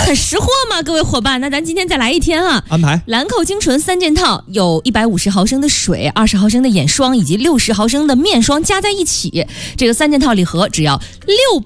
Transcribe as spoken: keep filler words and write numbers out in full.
很识货嘛，各位伙伴。那咱今天再来一天啊， 安排兰蔻精纯三件套，有一百五十毫升的水、二十毫升的眼霜以及六十毫升的面霜加在一起，这个三件套礼盒只要六